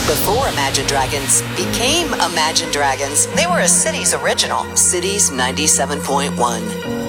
Before Imagine Dragons became Imagine Dragons, they were a Cities original. Cities 97.1.